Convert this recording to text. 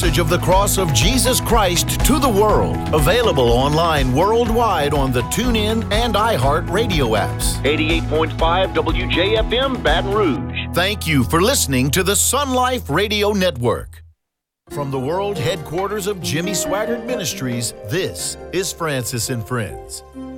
message of the cross of Jesus Christ to the world. Available online worldwide on the TuneIn and iHeart radio apps. 88.5 WJFM Baton Rouge. Thank you for listening to the Sun Life Radio Network. From the world headquarters of Jimmy Swaggart Ministries, this is Francis and Friends.